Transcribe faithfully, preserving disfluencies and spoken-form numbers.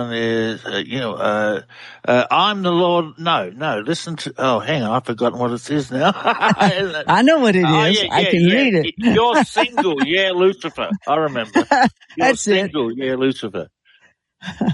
is, uh, you know, uh, uh, I'm the Lord. No, no, listen to, oh, hang on, I've forgotten what it is now. I know what it oh, is. Yeah, I yeah, can yeah. read it. You're single, yeah, Lucifer. I remember. You're That's single, it. yeah, Lucifer.